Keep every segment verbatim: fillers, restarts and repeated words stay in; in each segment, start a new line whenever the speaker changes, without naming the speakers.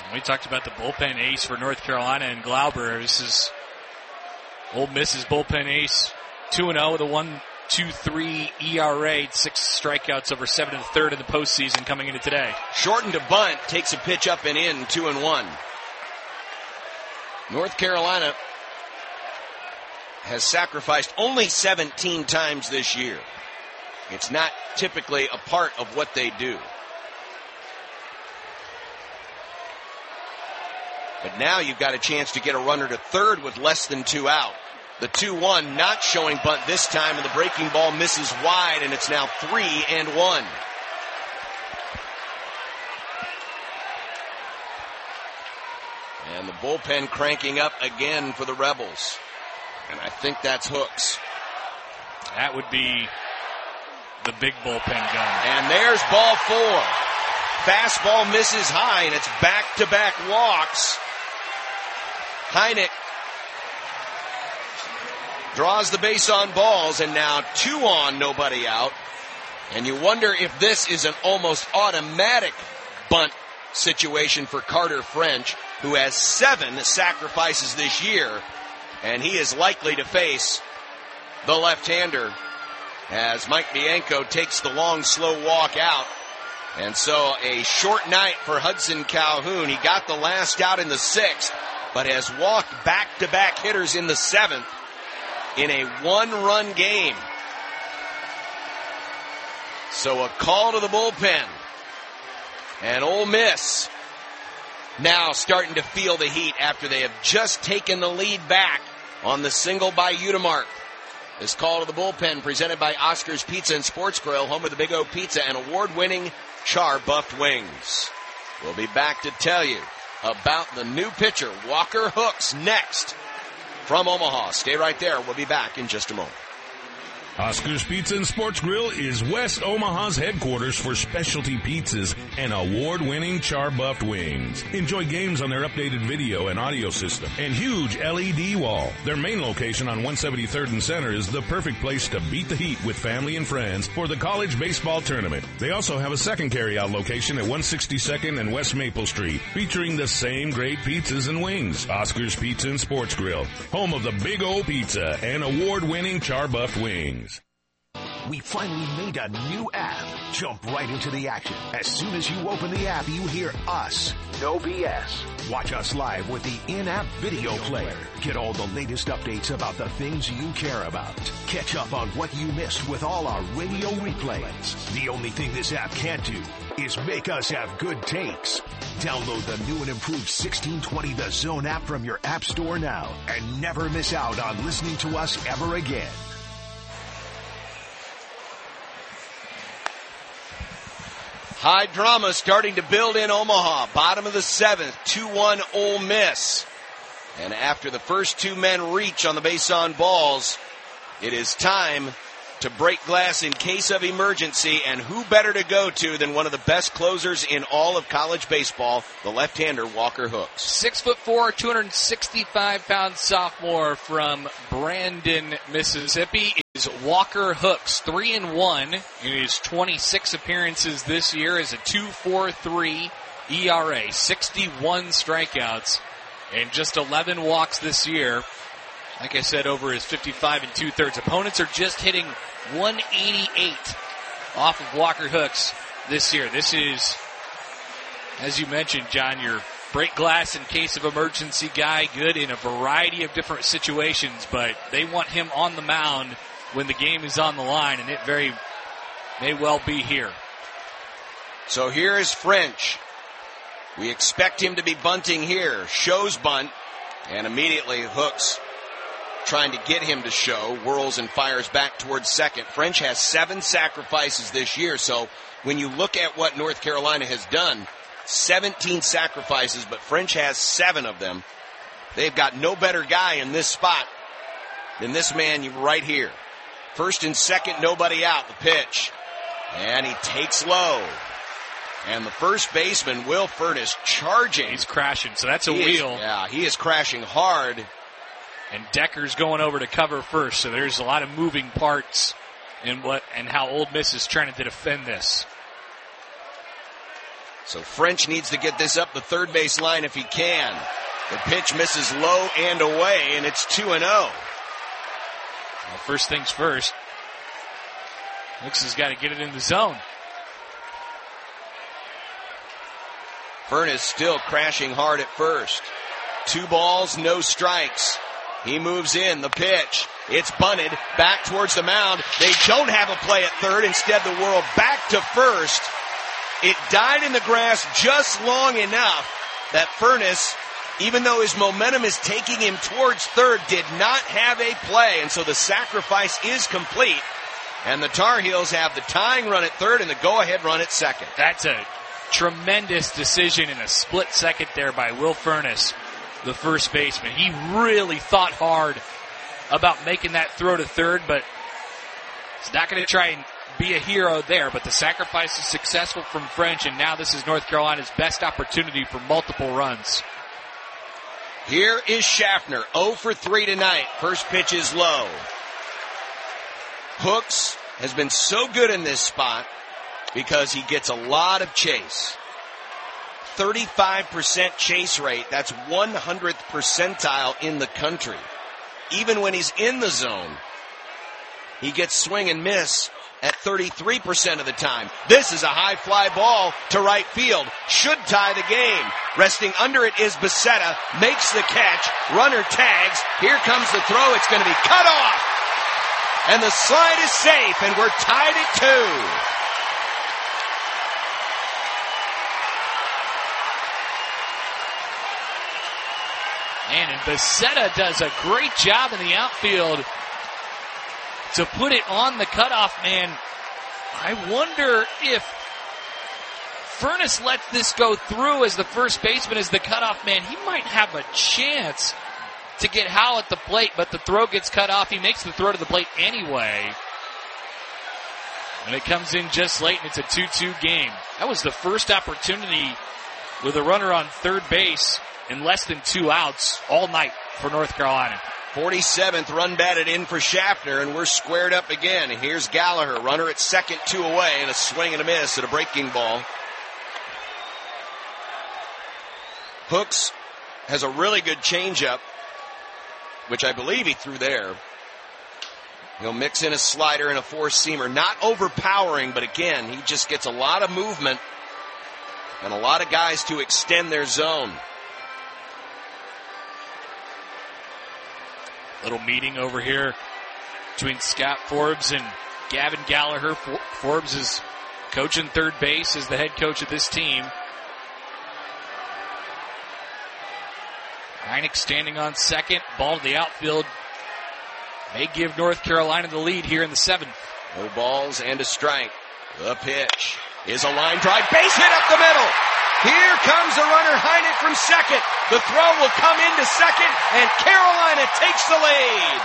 We talked about the bullpen ace for North Carolina and Glauber. This is Ole Miss's bullpen ace, two and oh with a one point two three E R A, six strikeouts over seven and a third in the postseason coming into today.
Shortened to bunt, takes a pitch up and in, two and one. North Carolina has sacrificed only seventeen times this year. It's not typically a part of what they do. But now you've got a chance to get a runner to third with less than two out. The two one not showing bunt this time, and the breaking ball misses wide, and it's now three and one. And the bullpen cranking up again for the Rebels. And I think that's Hooks.
That would be the big bullpen gun.
And there's ball four. Fastball misses high, and it's back-to-back walks. Heineck draws the base on balls, and now two on, nobody out. And you wonder if this is an almost automatic bunt situation for Carter French, who has seven sacrifices this year, and he is likely to face the left-hander as Mike Bianco takes the long, slow walk out. And so a short night for Hudson Calhoun. He got the last out in the sixth, but has walked back-to-back hitters in the seventh in a one-run game. So a call to the bullpen. And Ole Miss now starting to feel the heat after they have just taken the lead back on the single by Udemark. This call to the bullpen presented by Oscar's Pizza and Sports Grill, home of the Big O Pizza and award-winning char-buffed wings. We'll be back to tell you about the new pitcher, Walker Hooks, next from Omaha. Stay right there. We'll be back in just a moment.
Oscar's Pizza and Sports Grill is West Omaha's headquarters for specialty pizzas and award-winning char-buffed wings. Enjoy games on their updated video and audio system and huge L E D wall. Their main location on one seventy-third and Center is the perfect place to beat the heat with family and friends for the college baseball tournament. They also have a second carry-out location at one sixty-second and West Maple Street, featuring the same great pizzas and wings. Oscar's Pizza and Sports Grill, home of the Big O Pizza and award-winning char-buffed wings.
We finally made a new app. Jump right into the action. As soon as you open the app, you hear us. No B S. Watch us live with the in-app video player. Get all the latest updates about the things you care about. Catch up on what you missed with all our radio replays. The only thing this app can't do is make us have good takes. Download the new and improved sixteen twenty The Zone app from your app store now and never miss out on listening to us ever again.
High drama starting to build in Omaha. Bottom of the seventh, two one Ole Miss. And after the first two men reach on the base on balls, it is time to break glass in case of emergency. And who better to go to than one of the best closers in all of college baseball, the left-hander Walker Hooks.
Six foot four, two hundred sixty-five pound sophomore from Brandon, Mississippi is Walker Hooks. Three and one in his twenty-six appearances this year is a two point four three E R A, sixty-one strikeouts, and just eleven walks this year. Like I said, over his fifty-five and two-thirds. Opponents are just hitting one eighty-eight off of Walker Hooks this year. This is, as you mentioned, John, your break glass in case of emergency guy, good in a variety of different situations, but they want him on the mound when the game is on the line, and it very may well be here.
So here is French. We expect him to be bunting here. Shows bunt, and immediately Hooks trying to get him to show, whirls and fires back towards second. French has seven sacrifices this year, so when you look at what North Carolina has done, seventeen sacrifices, but French has seven of them. They've got no better guy in this spot than this man right here. First and second, nobody out. The pitch, and he takes low. And the first baseman, Will Furniss, charging.
He's crashing, so that's a
he
wheel.
Is, yeah, he is crashing hard.
And Decker's going over to cover first, so there's a lot of moving parts in what and how Ole Miss is trying to defend this.
So French needs to get this up the third base line if he can. The pitch misses low and away, and it's two and oh.
Well, first things first. Hooks has got to get it in the zone.
Furness still crashing hard at first. Two balls, no strikes. He moves in, the pitch. It's bunted back towards the mound. They don't have a play at third. Instead, the whirl back to first. It died in the grass just long enough that Furness, even though his momentum is taking him towards third, did not have a play. And so the sacrifice is complete. And the Tar Heels have the tying run at third and the go-ahead run at second.
That's a tremendous decision in a split second there by Will Furness, the first baseman. He really thought hard about making that throw to third, but he's not going to try and be a hero there. But the sacrifice is successful from French, and now this is North Carolina's best opportunity for multiple runs.
Here is Schaffner, oh for three tonight. First pitch is low. Hooks has been so good in this spot because he gets a lot of chase. thirty-five percent chase rate. That's one hundredth percentile in the country. Even when he's in the zone, he gets swing and miss at thirty-three percent of the time. This is a high fly ball to right field. Should tie the game. Resting under it is Becerra. Makes the catch. Runner tags. Here comes the throw. It's going to be cut off. And the slide is safe, and we're tied at two.
Man, and Becerra does a great job in the outfield to put it on the cutoff man. I wonder if Furness lets this go through as the first baseman, as the cutoff man. He might have a chance to get Howell at the plate, but the throw gets cut off. He makes the throw to the plate anyway. And it comes in just late, and it's a two two game. That was the first opportunity with a runner on third base in less than two outs all night for North Carolina.
forty-seventh run batted in for Schaffner, and we're squared up again. Here's Gallagher, runner at second, two away, and a swing and a miss at a breaking ball. Hooks has a really good changeup, which I believe he threw there. He'll mix in a slider and a four-seamer. Not overpowering, but again, he just gets a lot of movement and a lot of guys to extend their zone.
Little meeting over here between Scott Forbes and Gavin Gallagher. Forbes is coaching third base as the head coach of this team. Heineck standing on second. Ball to the outfield. May give North Carolina the lead here in the seventh.
No balls and a strike. The pitch is a line drive. Base hit up the middle. Here comes the runner, Heineck from second. The throw will come into second, and Carolina takes the lead.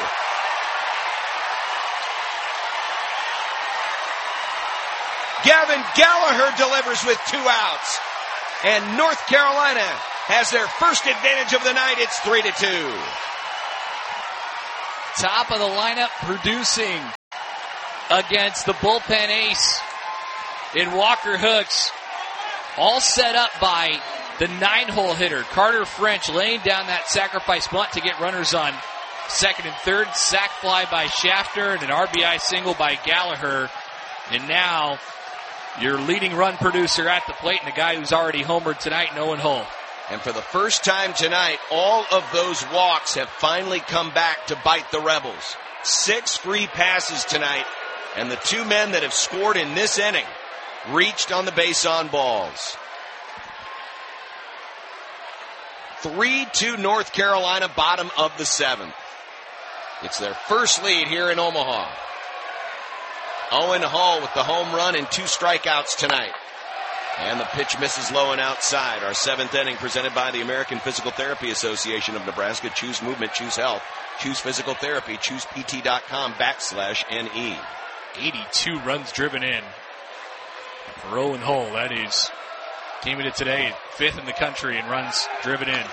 Gavin Gallagher delivers with two outs. And North Carolina has their first advantage of the night. It's three to two.
Top of the lineup producing against the bullpen ace in Walker Hooks. All set up by the nine-hole hitter, Carter French, laying down that sacrifice bunt to get runners on second and third. Sac fly by Schaffner and an R B I single by Gallagher. And now your leading run producer at the plate and the guy who's already homered tonight, Owen Hull.
And for the first time tonight, all of those walks have finally come back to bite the Rebels. Six free passes tonight, and the two men that have scored in this inning reached on the base on balls. three two North Carolina, bottom of the seventh. It's their first lead here in Omaha. Owen Hull with the home run and two strikeouts tonight. And the pitch misses low and outside. Our seventh inning presented by the American Physical Therapy Association of Nebraska. Choose movement, choose health, choose physical therapy, choose pt.com backslash NE.
eighty-two runs driven in for Owen Hull. That is, came into today, fifth in the country in runs driven in.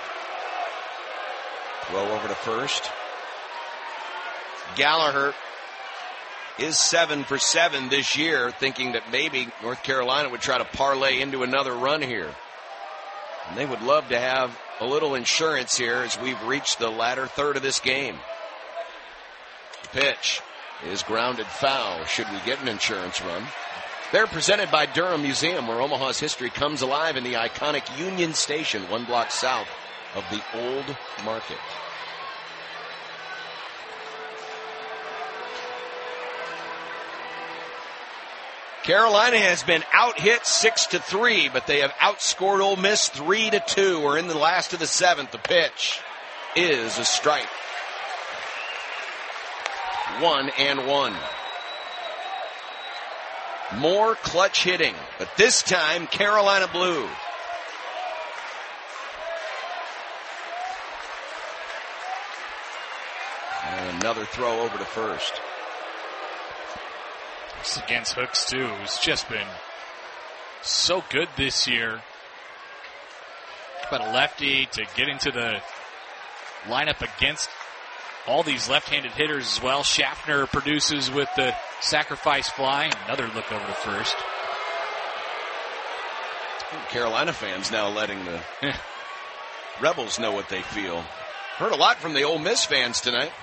Throw over to first. Gallagher is seven for seven this year, thinking that maybe North Carolina would try to parlay into another run here. And they would love to have a little insurance here as we've reached the latter third of this game. The pitch is grounded foul. Should we get an insurance run? They're presented by Durham Museum, where Omaha's history comes alive in the iconic Union Station, one block south of the Old Market. Carolina has been out-hit six to three, but they have outscored Ole Miss three to two. We're in the last of the seventh. The pitch is a strike. One and one. More clutch hitting, but this time Carolina blue. And another throw over to first.
Against Hooks, too, who's just been so good this year. But a lefty to get into the lineup against all these left-handed hitters as well. Schaffner produces with the sacrifice fly. Another look over to first.
Carolina fans now letting the Rebels know what they feel. Heard a lot from the Ole Miss fans tonight.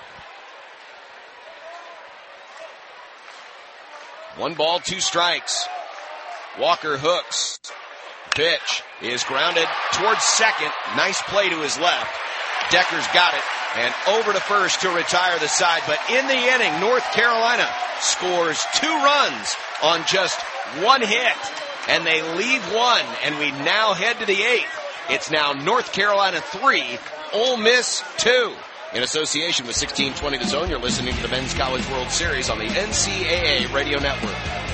One ball, two strikes. Walker hooks. Pitch is grounded towards second. Nice play to his left. Decker's got it. And over to first to retire the side. But in the inning, North Carolina scores two runs on just one hit. And they leave one. And we now head to the eighth. It's now North Carolina three, Ole Miss two. In association with sixteen twenty The Zone, you're listening to the Men's College World Series on the N C A A Radio Network.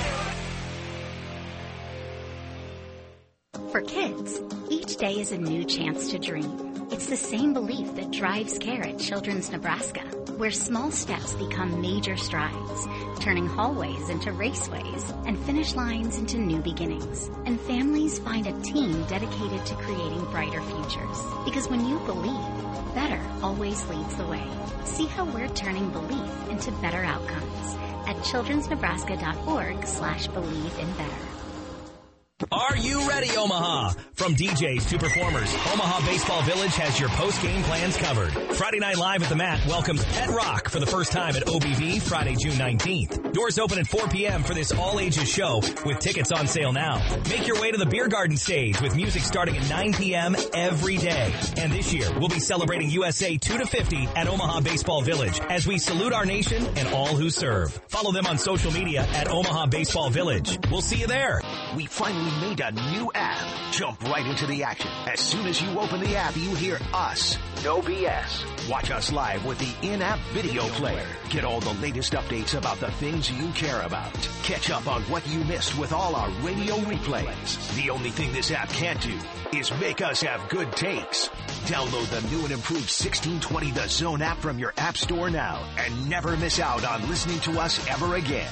For kids, each day is a new chance to dream. It's the same belief that drives care at Children's Nebraska, where small steps become major strides, turning hallways into raceways and finish lines into new beginnings. And families find a team dedicated to creating brighter futures. Because when you believe, better always leads the way. See how we're turning belief into better outcomes at childrensnebraska.org slash believe in better.
Are you ready, Omaha? From D Js to performers, Omaha Baseball Village has your post-game plans covered. Friday Night Live at the Mat welcomes Pet Rock for the first time at O B V Friday, June nineteenth. Doors open at four p.m. for this all-ages show with tickets on sale now. Make your way to the Beer Garden stage with music starting at nine p.m. every day. And this year, we'll be celebrating U S A two to fifty at Omaha Baseball Village as we salute our nation and all who serve. Follow them on social media at Omaha Baseball Village. We'll see you there.
We finally made a new app. Jump right into the action. As soon as you open the app, you hear us. No B S. Watch us live with the in-app video player. Get all the latest updates about the things you care about. Catch up on what you missed with all our radio replays. The only thing this app can't do is make us have good takes. Download the new and improved sixteen twenty The Zone app from your app store now and never miss out on listening to us ever again.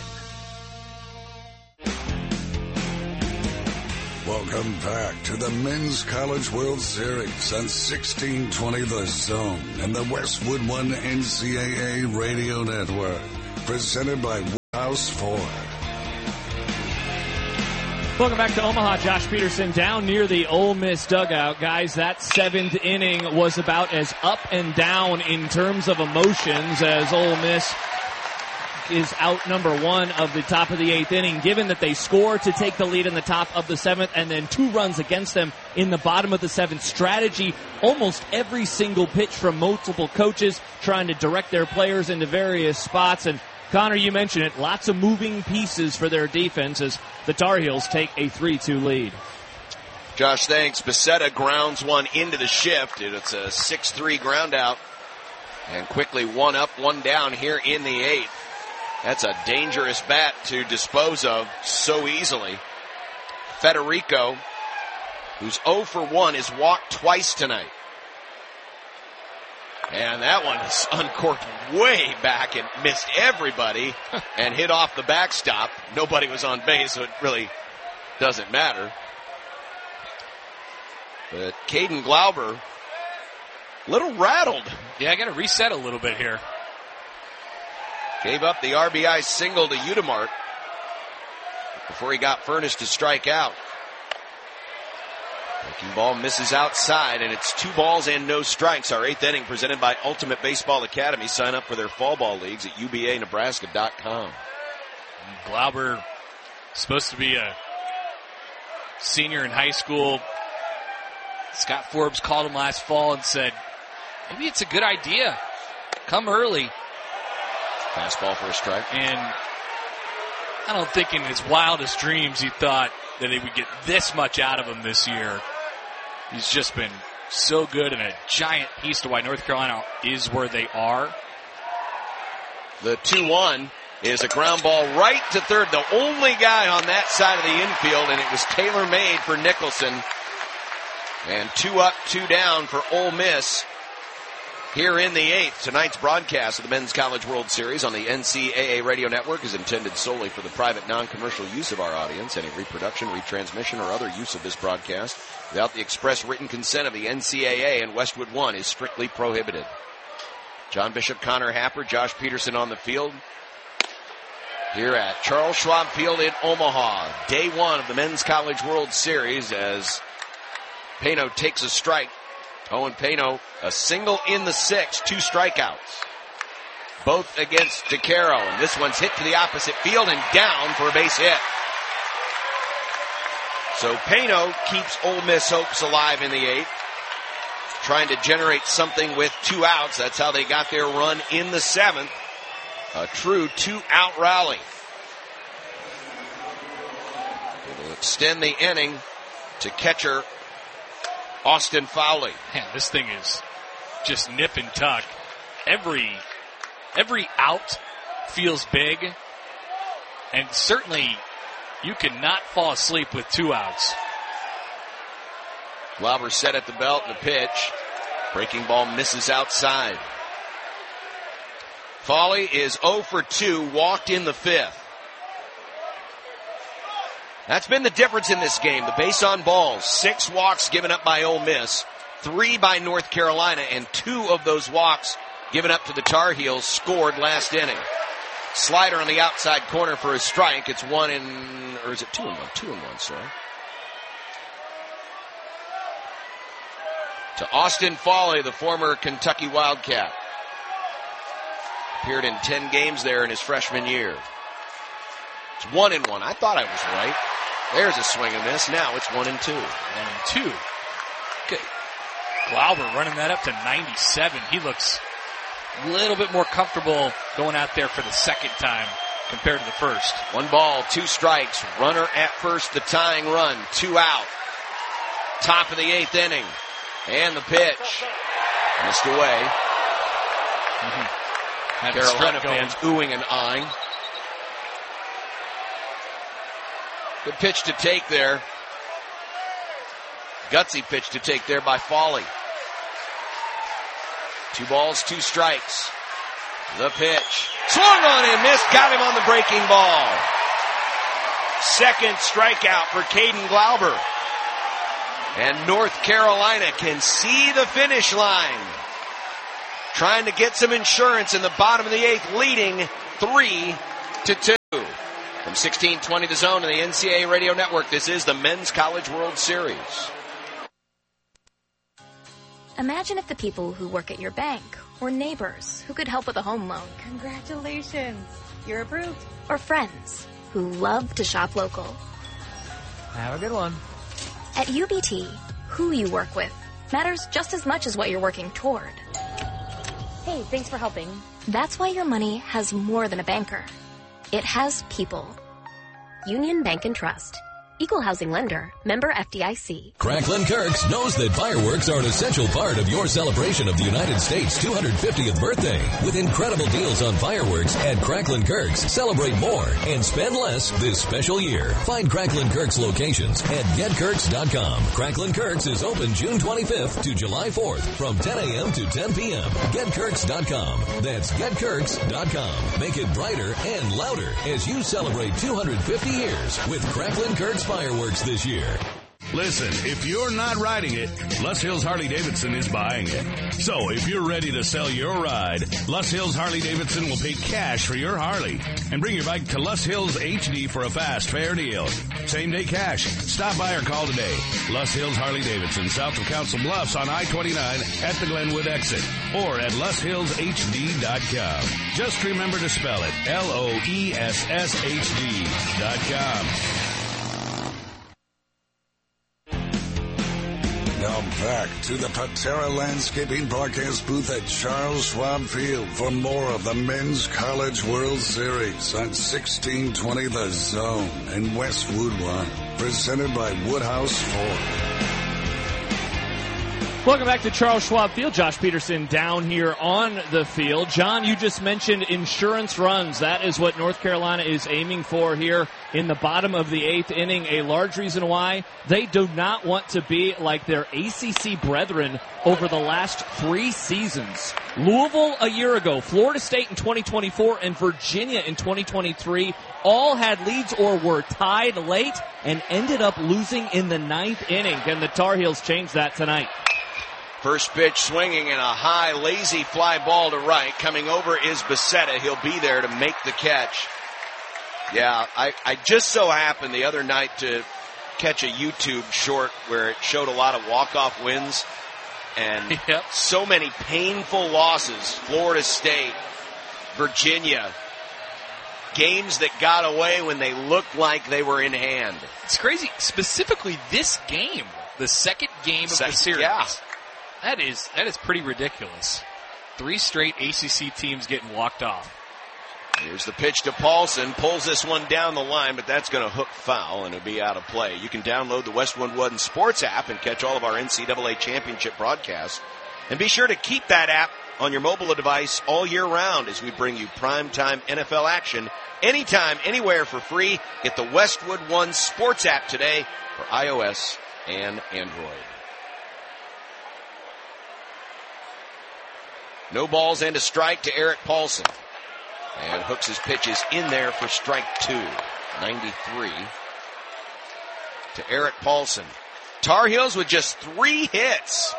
Welcome back to the Men's College World Series on sixteen twenty The Zone and the Westwood One N C A A Radio Network. Presented by Woodhouse Ford.
Welcome back to Omaha. Josh Peterson down near the Ole Miss dugout. Guys, that seventh inning was about as up and down in terms of emotions as Ole Miss is out number one of the top of the eighth inning, given that they score to take the lead in the top of the seventh and then two runs against them in the bottom of the seventh. Strategy, almost every single pitch from multiple coaches trying to direct their players into various spots. And Connor, you mentioned it, lots of moving pieces for their defense as the Tar Heels take a three two lead.
Josh, thanks. Becerra grounds one into the shift. It's a six three ground out. And quickly one up, one down here in the eighth. That's a dangerous bat to dispose of so easily. Federico, who's oh for one, has walked twice tonight. And that one is uncorked way back and missed everybody and hit off the backstop. Nobody was on base, so it really doesn't matter. But Caden Glauber, a little rattled.
Yeah, I got to reset a little bit here.
Gave up the R B I single to Udemart before he got Furnace to strike out. Breaking ball misses outside, and it's two balls and no strikes. Our eighth inning presented by Ultimate Baseball Academy. Sign up for their fall ball leagues at U B A Nebraska dot com.
Glauber, supposed to be a senior in high school. Scott Forbes called him last fall and said, maybe it's a good idea. Come early.
Fastball for a strike.
And I don't think in his wildest dreams he thought that he would get this much out of him this year. He's just been so good and a giant piece to why North Carolina is where they are.
The two one is a ground ball right to third. The only guy on that side of the infield, and it was tailor-made for Nicholson. And two up, two down for Ole Miss here in the eighth. Tonight's broadcast of the Men's College World Series on the N C double A Radio Network is intended solely for the private, non-commercial use of our audience. Any reproduction, retransmission, or other use of this broadcast without the express written consent of the N C double A and Westwood One is strictly prohibited. John Bishop, Connor Happer, Josh Peterson on the field here at Charles Schwab Field in Omaha. Day one of the Men's College World Series as Pano takes a strike. Owen Pano, a single in the sixth, two strikeouts. Both against DeCaro, and this one's hit to the opposite field and down for a base hit. So Pano keeps Ole Miss hopes alive in the eighth, trying to generate something with two outs. That's how they got their run in the seventh. A true two-out rally. It'll extend the inning to catcher Austin Fowley.
Man, this thing is just nip and tuck. Every every out feels big, and certainly you cannot fall asleep with two outs.
Glauber set at the belt, the pitch. Breaking ball misses outside. Fowley is oh for two, walked in the fifth. That's been the difference in this game. The base on balls, six walks given up by Ole Miss, three by North Carolina, and two of those walks given up to the Tar Heels scored last inning. Slider on the outside corner for a strike. It's one in, or is it two and one? Two and one, sorry. To Austin Fowley, the former Kentucky Wildcat. Appeared in ten games there in his freshman year. It's one and one. I thought I was right. There's a swing and miss. Now it's one and two.
One and two. Good. Glauber running that up to ninety-seven. He looks a little bit more comfortable going out there for the second time compared to the first.
One ball, two strikes. Runner at first, the tying run. Two out. Top of the eighth inning. And the pitch. Missed away.
Mm-hmm.
Carolina fans oohing and eyeing. Good pitch to take there. Gutsy pitch to take there by Fowley. Two balls, two strikes. The pitch. Swung on and missed. Got him on the breaking ball. Second strikeout for Caden Glauber. And North Carolina can see the finish line. Trying to get some insurance in the bottom of the eighth, leading three to two. From sixteen twenty The Zone and the N C double A Radio Network, this is the Men's College World Series.
Imagine if the people who work at your bank were neighbors who could help with a home loan.
Congratulations, you're approved.
Or friends who love to shop local.
Have a good one.
At U B T, who you work with matters just as much as what you're working toward.
Hey, thanks for helping.
That's why your money has more than a banker. It has people. Union Bank and Trust. Equal housing lender. Member F D I C.
Cracklin Kirks knows that fireworks are an essential part of your celebration of the United States' two hundred fiftieth birthday. With incredible deals on fireworks at Cracklin Kirks, celebrate more and spend less this special year. Find Cracklin Kirks locations at get kirks dot com. Cracklin Kirks is open June twenty-fifth to July fourth from ten a.m. to ten p.m. get kirks dot com. That's get kirks dot com. Make it brighter and louder as you celebrate two hundred fifty years with Cracklin Kirks fireworks this year.
Listen, if you're not riding it, Les Hills Harley-Davidson is buying it. So if you're ready to sell your ride, Les Hills Harley-Davidson will pay cash for your Harley. And bring your bike to Les Hills H D for a fast, fair deal. Same day cash. Stop by or call today. Les Hills Harley-Davidson, south of Council Bluffs on I twenty-nine at the Glenwood exit. Or at les hills h d dot com. Just remember to spell it L O E S S H D dot com.
Now back to the Patera Landscaping Broadcast booth at Charles Schwab Field for more of the Men's College World Series on sixteen twenty The Zone in Westwood One. Presented by Woodhouse Ford.
Welcome back to Charles Schwab Field. Josh Peterson down here on the field. John, you just mentioned insurance runs. That is what North Carolina is aiming for here in the bottom of the eighth inning. A large reason why they do not want to be like their A C C brethren over the last three seasons. Louisville a year ago, Florida State in twenty twenty-four, and Virginia in twenty twenty-three all had leads or were tied late and ended up losing in the ninth inning. Can the Tar Heels change that tonight?
First pitch swinging and a high, lazy fly ball to right. Coming over is Becerra. He'll be there to make the catch. Yeah, I, I just so happened the other night to catch a YouTube short where it showed a lot of walk-off wins and
yep.
so many painful losses. Florida State, Virginia, games that got away when they looked like they were in hand.
It's crazy. Specifically this game, the second game of
second,
the series.
Yeah.
That is that is pretty ridiculous. Three straight A C C teams getting walked off.
Here's the pitch to Paulson. Pulls this one down the line, but that's going to hook foul, and it'll be out of play. You can download the Westwood One Sports app and catch all of our N C double A championship broadcasts. And be sure to keep that app on your mobile device all year round as we bring you primetime N F L action anytime, anywhere for free. Get the Westwood One Sports app today for iOS and Android. No balls and a strike to Eric Paulson. And hooks his pitches in there for strike two. ninety-three to Eric Paulson. Tar Heels with just three hits.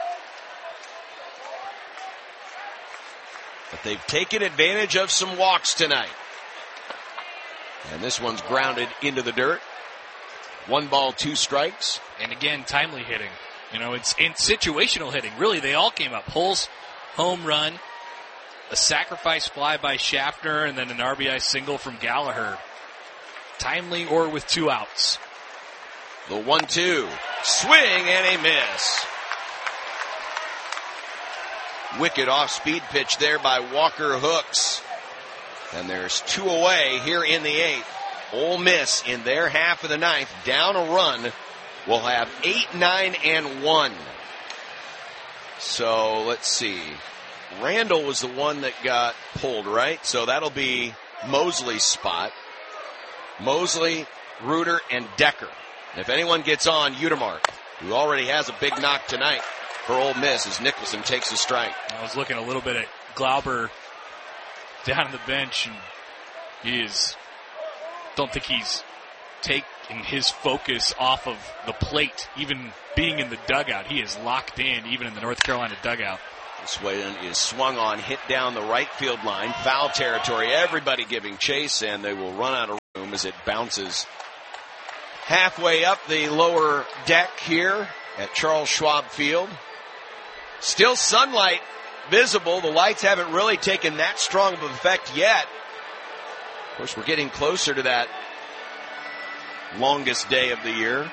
But they've taken advantage of some walks tonight. And this one's grounded into the dirt. One ball, two strikes.
And again, timely hitting. You know, it's in situational hitting. Really, they all came up. Pulls, home run, a sacrifice fly by Schaffner, and then an R B I single from Gallagher. Timely or with two outs.
The one two. Swing and a miss. Wicked off-speed pitch there by Walker Hooks. And there's two away here in the eighth. Ole Miss in their half of the ninth, down a run, will have eight, nine, and one. So let's see. Randall was the one that got pulled, right? So that'll be Mosley's spot. Mosley, Reuter, and Decker. And if anyone gets on, Utermark, who already has a big knock tonight for Ole Miss as Nicholson takes a strike.
I was looking a little bit at Glauber down on the bench, and he is, don't think he's taking his focus off of the plate, even being in the dugout. He is locked in, even in the North Carolina dugout.
This one is swung on, hit down the right field line, foul territory, everybody giving chase, and they will run out of room as it bounces halfway up the lower deck here at Charles Schwab Field. Still sunlight visible. The lights haven't really taken that strong of an effect yet. Of course, we're getting closer to that longest day of the year.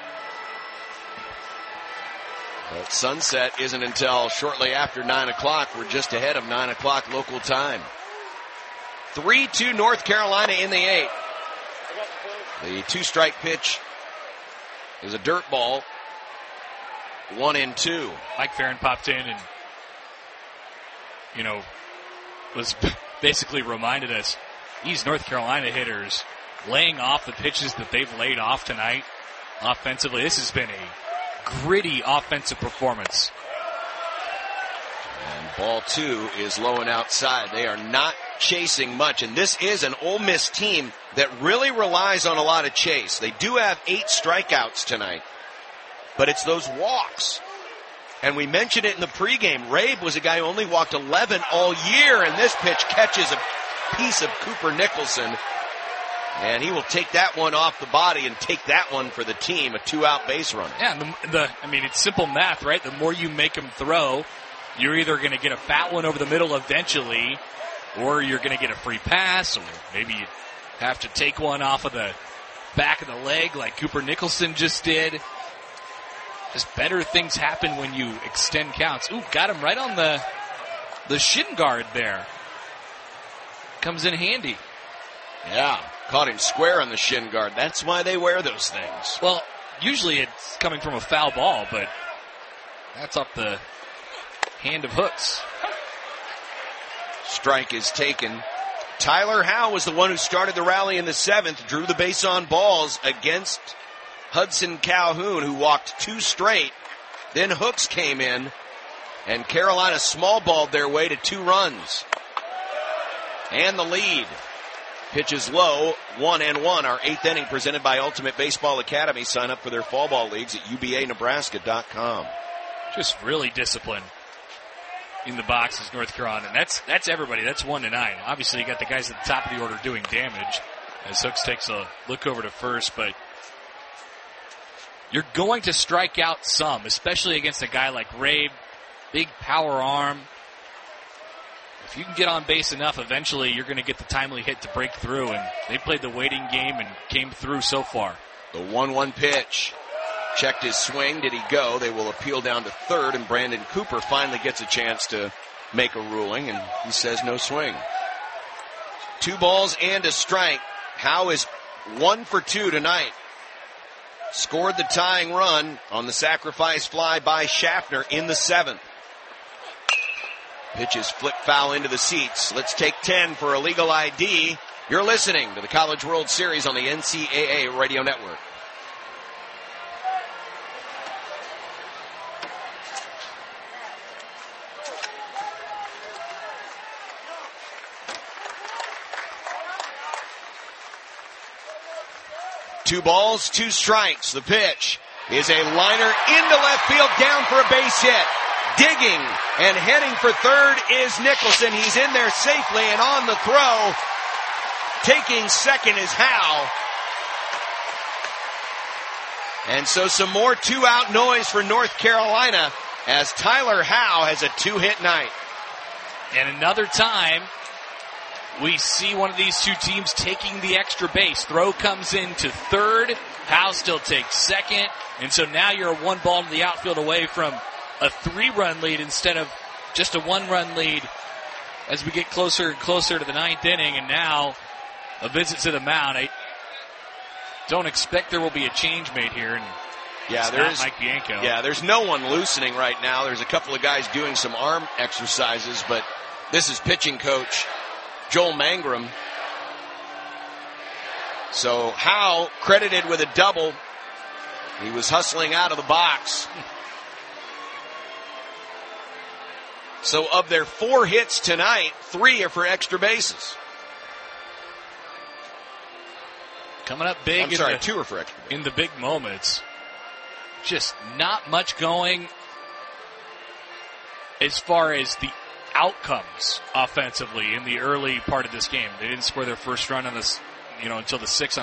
But sunset isn't until shortly after nine o'clock. We're just ahead of nine o'clock local time. three two North Carolina in the eighth. The two-strike pitch is a dirt ball. One and two.
Mike Farron popped in and, you know, was basically reminded us, these North Carolina hitters laying off the pitches that they've laid off tonight offensively. This has been a gritty offensive performance.
And ball two is low and outside. They are not chasing much, and this is an Ole Miss team that really relies on a lot of chase. They do have eight strikeouts tonight. but it's those walks. And we mentioned it in the pregame. Rabe was a guy who only walked eleven all year, and this pitch catches a piece of Cooper Nicholson. And he will take that one off the body and take that one for the team, a two-out base runner.
Yeah, the, the I mean, it's simple math, right? The more you make him throw, you're either going to get a fat one over the middle eventually, or you're going to get a free pass, or maybe you have to take one off of the back of the leg like Cooper Nicholson just did. Just better things happen when you extend counts. Ooh, got him right on the the shin guard there. Comes in handy.
Yeah, caught him square on the shin guard. That's why they wear those things.
Well, usually it's coming from a foul ball, but that's off the hand of Hooks.
Strike is taken. Tyler Howe was the one who started the rally in the seventh, drew the base on balls against Hudson Calhoun, who walked two straight. Then Hooks came in, and Carolina small balled their way to two runs. And the lead. Pitches low, one and one. Our eighth inning presented by Ultimate Baseball Academy. Sign up for their fall ball leagues at U B A Nebraska dot com.
Just really disciplined in the boxes, North Carolina. And that's that's everybody. That's one to nine. Obviously, you got the guys at the top of the order doing damage as Hooks takes a look over to first, but you're going to strike out some, especially against a guy like Rabe, big power arm. If you can get on base enough, eventually you're going to get the timely hit to break through, and they played the waiting game and came through so far.
The one one pitch. Checked his swing. Did he go? They will appeal down to third, and Brandon Cooper finally gets a chance to make a ruling, and he says no swing. Two balls and a strike. Howe is one for two tonight. Scored the tying run on the sacrifice fly by Schaffner in the seventh. Pitches flip foul into the seats. Let's take ten for a legal I D. You're listening to the College World Series on the N C A A Radio Network. Two balls, two strikes. The pitch is a liner into left field, down for a base hit. Digging and heading for third is Nicholson. He's in there safely and on the throw. Taking second is Howe. And so some more two-out noise for North Carolina as Tyler Howe has a two-hit night.
And another time, we see one of these two teams taking the extra base. Throw comes in to third. Howe still takes second. And so now you're one ball to the outfield away from a three-run lead instead of just a one-run lead as we get closer and closer to the ninth inning. And now a visit to the mound. I don't expect there will be a change made here. And
yeah, there's
Mike Bianco.
Yeah, there's no one loosening right now. There's a couple of guys doing some arm exercises, but this is pitching coach Joel Mangrum. So Howe credited with a double. He was hustling out of the box. So of their four hits tonight, three are for extra bases.
Coming up big.
I'm sorry,
in the,
two are for extra bases.
In the big moments. Just not much going as far as the outcomes offensively in the early part of this game. They didn't score their first run on this, you know, until the sixth on